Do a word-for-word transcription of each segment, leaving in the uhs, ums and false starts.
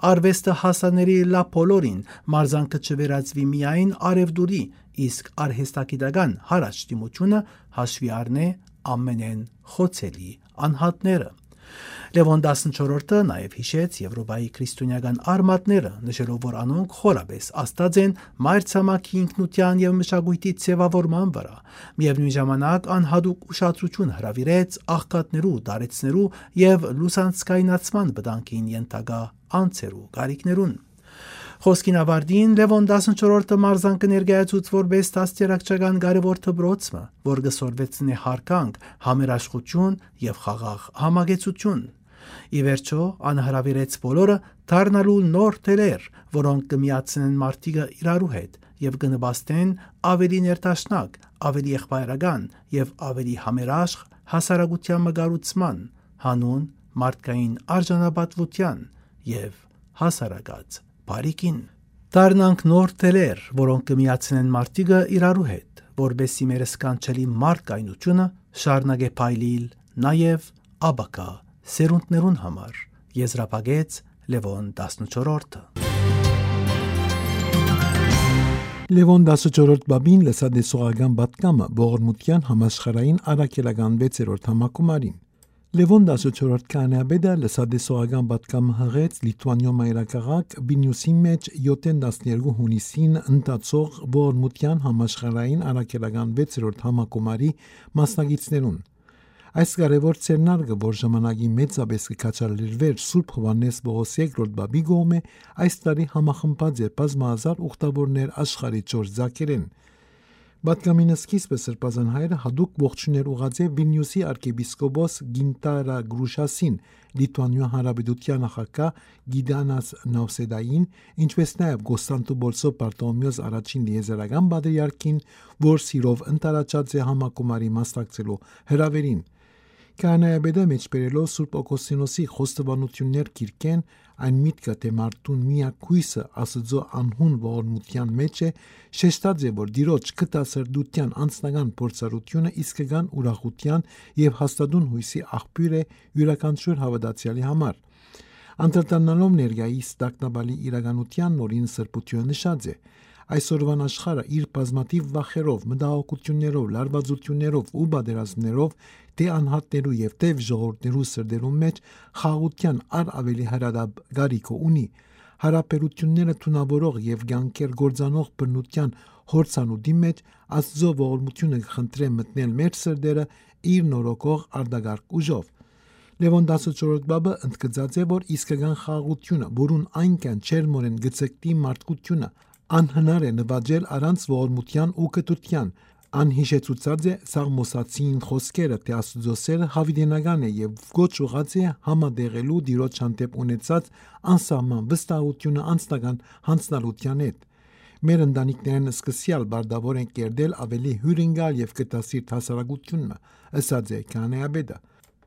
արվեստը հասաների լա բոլորին, մարզանքը չվերածվի միայն արևդուրի, իսկ արհեստագիտական հարաճտիմությունը հաշվի առնե ամենեն խոցելի անհատները։ Լևոն տասնչորրորդը նաև հիշեց Եվրոպայի քրիստոնեական արմատները, նշելով, որ անոնք խորապես աստած են մայրցամաքի ինքնության և մշակույթի ձևավորման վրա։ Միևնույն ժամանակ անհատուկ ուշադրություն հրավիրեց աղքատներու, դարեցներու և լուսանցքայնացման վտանգին ենթակա անձերու կարիքներուն։ Խոսքին ավարտին Լևոն տասնչորրորդը մարզանքը ներկայացուց որպես դաստիարակչական կարևոր դպրոցը, որ կսորվեցնի հարկանք, համերաշխություն և խաղաղ համագեցություն։ Ի վերջո անհրավիրեց բոլորը դառնալու նոր թելեր, որոնք կմիացնեն մարդիկը իրարու հետ և կնպաստեն ավելի ներդաշնակ, ավելի եղբայրական և ավելի համերաշխ հասարակության մկառուցման, հանուն մարդկային արժանապատվության և հասարակած բարիքին։ Դառնանք նոր թելեր, որոնք կմիացնեն մարդիկը իրարու հետ, որպեսզի մեր սքանչելի մարդկայնությունը շարունակե փայլիլ նաև ապագա սերունդներուն համար, եզրափակեց Լևոն տասնչորրորդը։ Լևոն տասնչորրորդ բաբին լսադեսողական պատգամը ողորմության համաշխարհային առաքելական վեցերորդ համակումարին։ Լևոն տասնչորրորդ քահանայապետը լսադեսողական պատգամը հղեց Լիտվանիո մայրաքաղաք Վիլնյուսի մեջ յոթ տասներկու հունիսին ընթացող ողորմության համաշխարհային առաքելական վեցերորդ համակումարի մասնակիցներուն։ Այս կարևոր ցերնարգը, որ ժամանակի մեծապես կքաջալերվեր Սուրբ Հովհաննես Պողոս երկրորդ բաբի կողմէ, այս տարի համախմբած է բազմահազար ուխտավորներ աշխարհի չորս ծագերեն։ Պատգամին սկիզբը սրբազան հայրը հատուկ ողջույններ ուղղաձե Վիլնյուսի arczepiskopos Գինտարա Գրուշասին, Լիտվանիա Հանրապետության նախագահ Գիդանաս Նավսեդային, ինչպես նաև Կոստանդնուպոլսո Բարտոլոմեոս առաջին տիեզերական պատրիարքին, որ սիրով ընտարաճած է համակումարի մասնակցելու հրավերին։ Քահանայապետը մեջբերելով Սուրբ Օգոստինոսի խոստովանություններ գիրքեն, այն միտքը, թե մարդուն միակ հույսը Աստծո անհուն ողորմության մեջ է, շեշտած է, որ Տիրոջ կտասրդության անձնական փորձառությունը իսկական ուրախության և հաստատուն հույսի աղբյուր է յուրաքանչյուր հավատացյալի համար։ Անդրադառնալով ներկայիս տագնապալի իրականության նորին սրբությունը նշած է. այսօրվան աշխարհը իր բազմաթիվ վախերով, մտահոգություններով, լարվածություններով ու պատերազմներով թե անհատներու եւ թե ժողովուրդներու սրտերու մեջ խաղաղության առ ավելի հրադապ գարիքը ունի։ Հարաբերությունները թունավորող եւ կյանքեր գործանող բնության հորցանուտի մեջ Աստծո ողորմությունը կխնդրե մտնել մեր սրտերը իր նորոգող արտագարկ ուժով։ Լևոն տասնչորրորդ բաբը ընդգծած է, որ իսկական խաղաղությունը, որուն այնքան չերմորեն գծկտի մարդկությունը, անհնար է նվաճել առանց ողորմության ու կտության։ Անհիշեցուցած է Սաղմոսացին խոսքերը, թե Աստծո սերը հավիտենական է եւ գոչ ուղած է համատեղելու Տիրոջ հանդեպ ունեցած անսահման վստահությունը անձնական հանձնալության հետ։ Մեր ընտանիքներն սկսյալ բարդավոր են կերտել ավելի հյուրընկալ եւ կտասիրտ հասարակությունը, ըսած է քահանայապետը։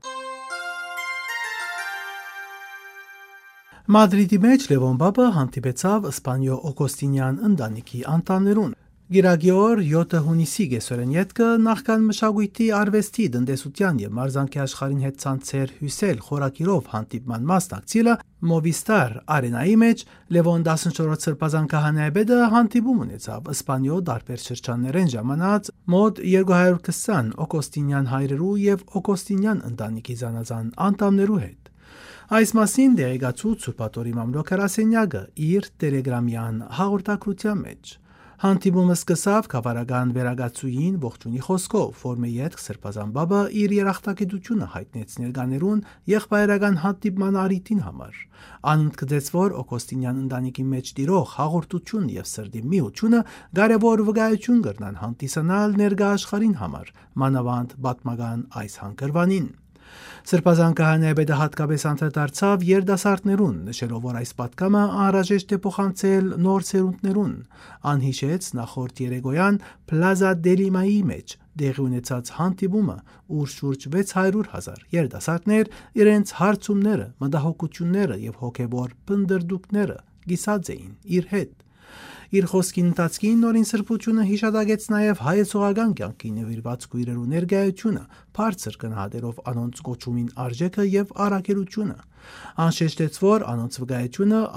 Մադրիդի մեջ Լևոն բաբը հանդիպեցավ Սպանիո Օգոստինյան ընտանիքի անդամներուն։ Գիրակի օր յոթ հունիսի կեսօրեն ետքը նախքան մշակույթի, արվեստի, տնտեսության և մարզանքի աշխարհին հետ ցանցեր հյուսել խորակիրով հանդիպման մասնակցելը Movistar Arena-ի մեջ Լևոն տասնչորրորդ սրբազան քահանայապետը հանդիպում ունեցավ Սպանիո տարբեր շրջաններեն ժամանած մոտ երկու հարյուր քսան Օգոստինյան հայրերու և Օգոստինյան ընտանիքի զանազան անդամներու հետ։ Այս մասին դեղեկացուց Սուրբաթորի մամլոք հրասենյակը իր տելեգրամյան հաղորդակցության մեջ։ Հանդիպումը սկսավ գավառական վերագացուին ողջունի խոսքով, որ մի ետք սրբազան բաբը իր երախտագիտությունը հայտնեց ներկաներուն եղբայրական հանդիպման առիթին համար։ Անընդգծեց, որ Օգոստինյան ընտանիքի մեջ տիրող հաղորդություն և սրտի միությունը կարևոր վկայություն կրնան հանդիսանալ ներկա աշխարհին համար, մանավանդ պատմական այս հանգրվանին։ Սրբազան քահանայապետը հատկապես անդրադարձավ երիտասարդներուն, նշելով, որ այս պատգամը անհրաժեշտ է փոխանցել նոր սերունդներուն։ Անհիշեց նախորդ երեկոյան Plaza de Limայի մեջ տեղի ունեցած հանդիպումը, ուր շուրջ վեց հարյուր հազար երիտասարդներ իրենց հարցումները, մտահոգությունները եւ հոգեվոր փնտրտուքները կիսած էին իր հետ։ Իր խոսքի ընթացքին նորին սրբությունը հիշատակեց նաև հայեցողական կյանքի նվիրված քույրերու ներկայությունը, բարձր գնահատելով անոնց կոչումին արժեքը եւ առաքելությունը։ Անշեշտեց, որ անոնց վկայությունը